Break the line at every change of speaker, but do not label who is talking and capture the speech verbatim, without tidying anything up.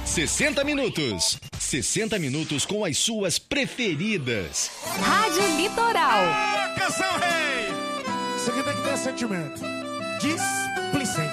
sessenta minutos. sessenta minutos com as suas preferidas.
Rádio Litoral.
Ah, canção rei! Isso aqui tem que ter sentimento. Displicente.